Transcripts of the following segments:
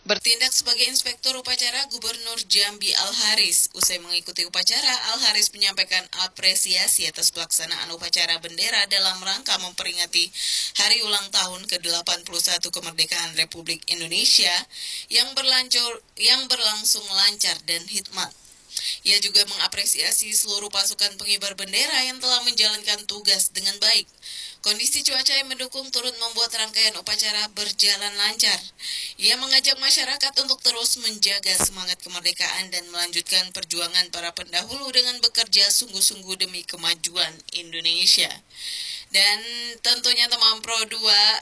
Bertindak sebagai inspektur upacara Gubernur Jambi Al-Haris. Usai mengikuti upacara, Al-Haris menyampaikan apresiasi atas pelaksanaan upacara bendera dalam rangka memperingati Hari Ulang Tahun ke-81 Kemerdekaan Republik Indonesia yang berlangsung lancar dan hikmat. Ia juga mengapresiasi seluruh pasukan pengibar bendera yang telah menjalankan tugas dengan baik. Kondisi cuaca yang mendukung turut membuat rangkaian upacara berjalan lancar. Ia mengajak masyarakat untuk terus menjaga semangat kemerdekaan dan melanjutkan perjuangan para pendahulu dengan bekerja sungguh-sungguh demi kemajuan Indonesia. Dan tentunya teman Pro 2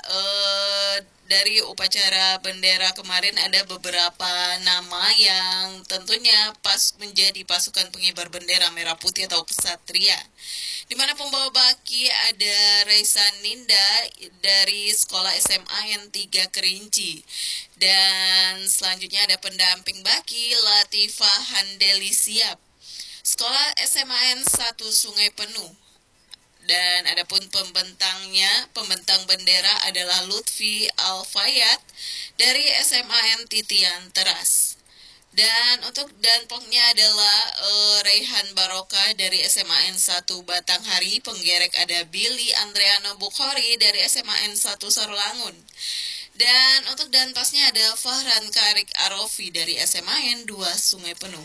dari upacara bendera kemarin ada beberapa nama yang tentunya menjadi pasukan pengibar bendera merah putih atau Ksatria. Di mana pembawa baki ada Raisa Ninda dari sekolah SMA N 3 Kerinci. Dan selanjutnya ada pendamping baki Latifah Handeli Siap, sekolah SMA N 1 Sungai Penuh. Dan adapun pembentang bendera adalah Lutfi Al-Fayat dari SMA N Titian Teras. Dan untuk danpoknya adalah Raihan Baroka dari SMA N 1 Batanghari. Penggerek ada Billy Andreano Bukhari dari SMA N 1 Sarolangun. Dan untuk danpasnya ada Fahran Karik Arofi dari SMA N 2 Sungai Penuh.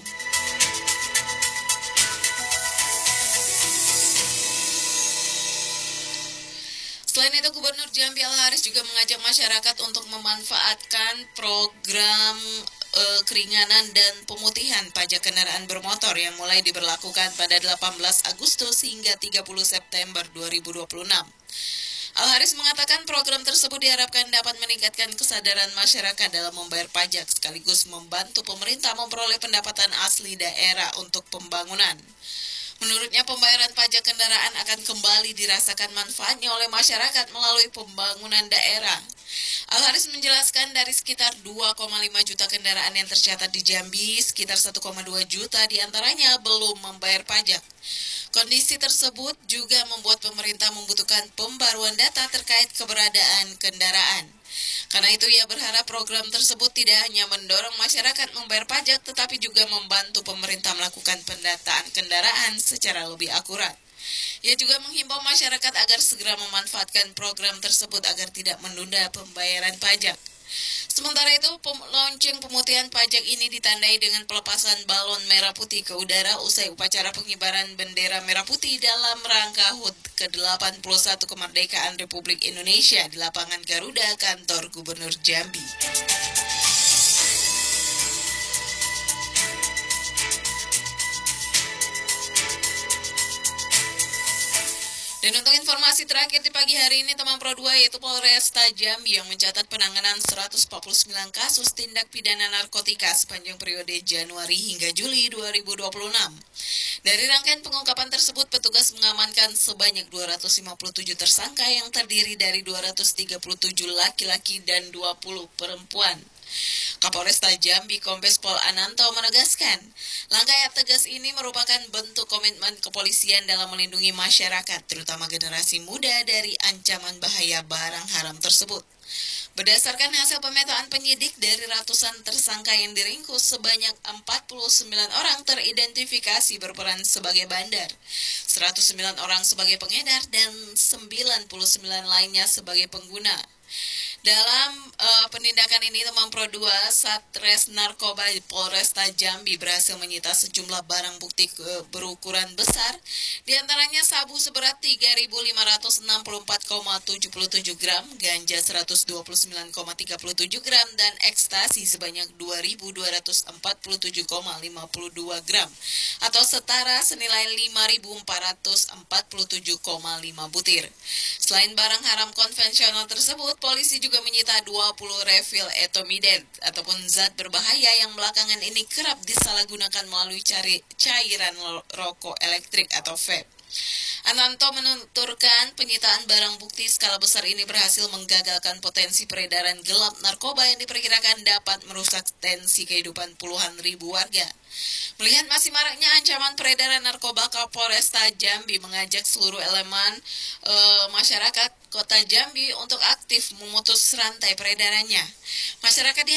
Selain itu, Gubernur Jambi Al-Haris juga mengajak masyarakat untuk memanfaatkan program keringanan dan pemutihan pajak kendaraan bermotor yang mulai diberlakukan pada 18 Agustus hingga 30 September 2026. Al-Haris mengatakan program tersebut diharapkan dapat meningkatkan kesadaran masyarakat dalam membayar pajak sekaligus membantu pemerintah memperoleh pendapatan asli daerah untuk pembangunan. Menurutnya, pembayaran pajak kendaraan akan kembali dirasakan manfaatnya oleh masyarakat melalui pembangunan daerah. Al-Haris menjelaskan dari sekitar 2,5 juta kendaraan yang tercatat di Jambi, sekitar 1,2 juta diantaranya belum membayar pajak. Kondisi tersebut juga membuat pemerintah membutuhkan pembaruan data terkait keberadaan kendaraan. Karena itu ia berharap program tersebut tidak hanya mendorong masyarakat membayar pajak, tetapi juga membantu pemerintah melakukan pendataan kendaraan secara lebih akurat. Ia juga menghimbau masyarakat agar segera memanfaatkan program tersebut agar tidak menunda pembayaran pajak. Sementara itu, lonceng pemutihan pajak ini ditandai dengan pelepasan balon merah putih ke udara usai upacara pengibaran bendera merah putih dalam rangka HUT ke-81 Kemerdekaan Republik Indonesia di lapangan Garuda, kantor Gubernur Jambi. Dan untuk informasi terakhir di pagi hari ini, teman Pro 2, yaitu Polresta Jambi yang mencatat penanganan 149 kasus tindak pidana narkotika sepanjang periode Januari hingga Juli 2026. Dari rangkaian pengungkapan tersebut, petugas mengamankan sebanyak 257 tersangka yang terdiri dari 237 laki-laki dan 20 perempuan. Kapolresta Jambi Kombes Pol Ananto menegaskan, langkah yang tegas ini merupakan bentuk komitmen kepolisian dalam melindungi masyarakat, terutama generasi muda dari ancaman bahaya barang haram tersebut. Berdasarkan hasil pemetaan penyidik, dari ratusan tersangka yang diringkus, sebanyak 49 orang teridentifikasi berperan sebagai bandar, 109 orang sebagai pengedar, dan 99 lainnya sebagai pengguna. Dalam penindakan ini, teman Pro 2, Satres Narkoba Polresta Jambi berhasil menyita sejumlah barang bukti berukuran besar, diantaranya sabu seberat 3.564,77 gram, ganja 129,37 gram, dan ekstasi sebanyak 2.247,52 gram, atau setara senilai 5.447,5 butir. Selain barang haram konvensional tersebut, polisi juga menyita 20 refill etomidate ataupun zat berbahaya yang belakangan ini kerap disalahgunakan melalui cairan rokok elektrik atau vape. Ananto menuturkan penyitaan barang bukti skala besar ini berhasil menggagalkan potensi peredaran gelap narkoba yang diperkirakan dapat merusak tensi kehidupan puluhan ribu warga. Melihat masih maraknya ancaman peredaran narkoba, Kapolresta Jambi mengajak seluruh elemen masyarakat Kota Jambi untuk aktif memutus rantai peredarannya. Masyarakat